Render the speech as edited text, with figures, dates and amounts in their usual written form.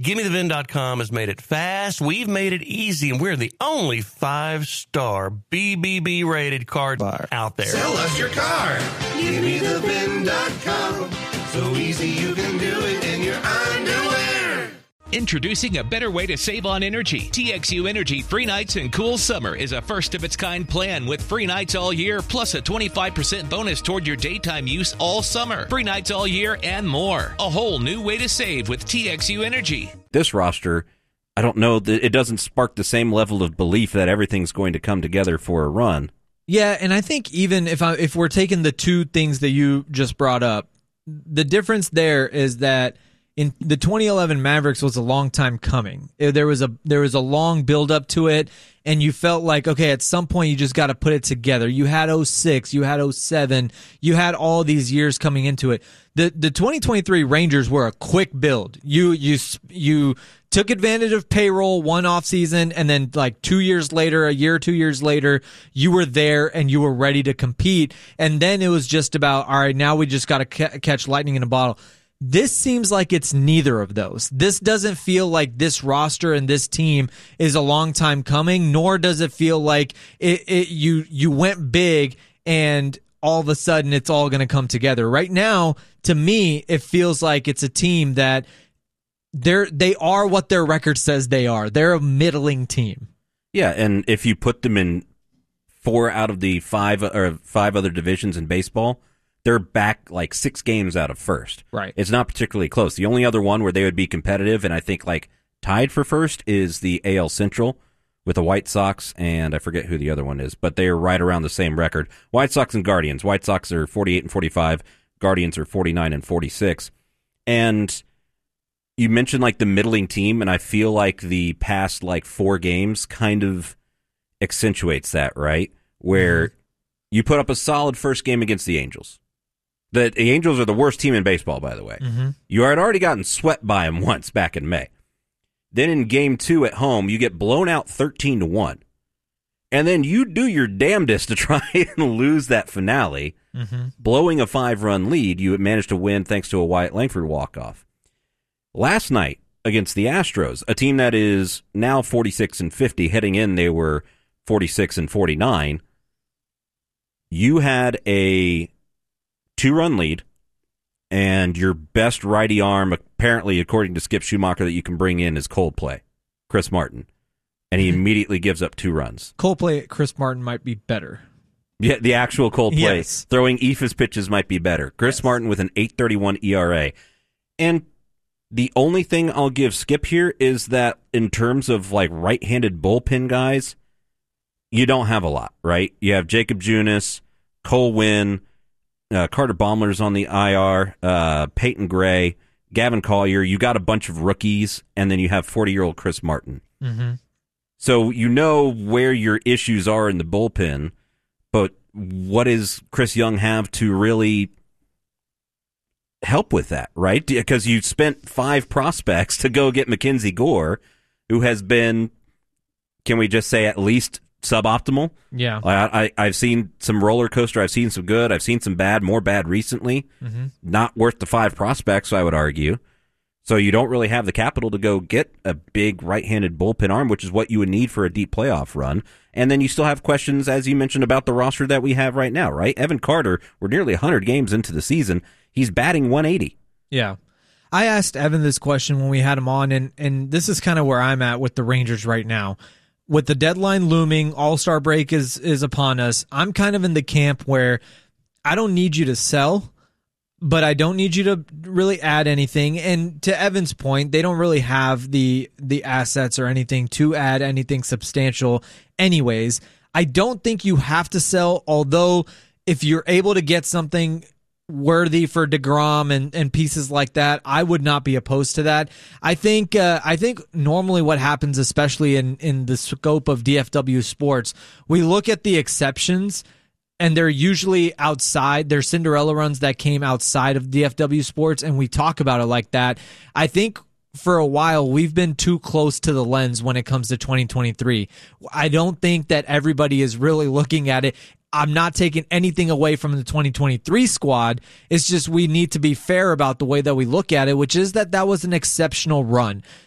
GimmeTheVin.com has made it fast. We've made it easy, and we're the only 5-star BBB rated card buyer out there. Sell us your car. GimmeTheVin.com. So easy you can do it in your underwear. Introducing a better way to save on energy. TXU Energy Free Nights and Cool Summer is a first-of-its-kind plan with free nights all year, plus a 25% bonus toward your daytime use all summer. Free nights all year and more. A whole new way to save with TXU Energy. This roster, I don't know, it doesn't spark the same level of belief that everything's going to come together for a run. Yeah, and I think even if we're taking the two things that you just brought up, the difference there is that in the 2011 Mavericks was a long time coming. There was a long build up to it, and you felt like, okay, at some point you just got to put it together. You had 06, you had 07, you had all these years coming into it. The 2023 Rangers were a quick build. You took advantage of payroll one off season, and then like 2 years later, a year or 2 years later, you were there and you were ready to compete. And then it was just about, all right, now we just got to catch lightning in a bottle. This seems like it's neither of those. This doesn't feel like this roster and this team is a long time coming, nor does it feel like you went big and all of a sudden it's all going to come together. Right now, to me, it feels like it's a team that they are what their record says they are. They're a middling team. Yeah, and if you put them in 4 out of the 5 other divisions in baseball, they're back like 6 games out of first. Right. It's not particularly close. The only other one where they would be competitive and I think like tied for first is the AL Central with the White Sox, and I forget who the other one is, but they are right around the same record. White Sox and Guardians. White Sox are 48 and 45. Guardians are 49 and 46. And you mentioned like the middling team, and I feel like the past like 4 games kind of accentuates that, right? Where you put up a solid first game against the Angels. The Angels are the worst team in baseball, by the way. Mm-hmm. You had already gotten swept by them once back in May. Then in game 2 at home, you get blown out 13-1. And then you do your damnedest to try and lose that finale. Mm-hmm. Blowing a 5-run lead, you managed to win thanks to a Wyatt Langford walk-off. Last night against the Astros, a team that is now 46 and 50, heading in they were 46 and 49. You had a 2-run lead, and your best righty arm, apparently, according to Skip Schumacher, that you can bring in is Coldplay, Chris Martin. And he immediately gives up 2 runs. Coldplay at Chris Martin might be better. Yeah, the actual Coldplay. Yes. Throwing eephus pitches might be better. Chris Martin with an 8.31 ERA. And the only thing I'll give Skip here is that in terms of like right-handed bullpen guys, you don't have a lot, right? You have Jacob Junis, Cole Winn, Carter Baumler's on the IR, Peyton Gray, Gavin Collier. You got a bunch of rookies, and then you have 40-year-old Chris Martin. Mm-hmm. So you know where your issues are in the bullpen, but what does Chris Young have to really help with that, right? Because you spent 5 prospects to go get Mackenzie Gore, who has been, can we just say, at least suboptimal? Yeah. I've seen some roller coaster. I've seen some good. I've seen some bad, more bad recently. Mm-hmm. Not worth the 5 prospects, I would argue. So you don't really have the capital to go get a big right-handed bullpen arm, which is what you would need for a deep playoff run. And then you still have questions, as you mentioned, about the roster that we have right now, right? Evan Carter, we're nearly 100 games into the season. He's batting 180. Yeah. I asked Evan this question when we had him on, and this is kind of where I'm at with the Rangers right now. With the deadline looming, All-Star break is upon us. I'm kind of in the camp where I don't need you to sell, but I don't need you to really add anything. And to Evan's point, they don't really have the assets or anything to add anything substantial anyways. I don't think you have to sell, although if you're able to get something worthy for DeGrom and pieces like that, I would not be opposed to that. I think normally what happens, especially in the scope of DFW sports, we look at the exceptions, and they're usually outside. They're Cinderella runs that came outside of DFW sports, and we talk about it like that. I think for a while we've been too close to the lens when it comes to 2023. I don't think that everybody is really looking at it. I'm not taking anything away from the 2023 squad. It's just we need to be fair about the way that we look at it, which is that was an exceptional run.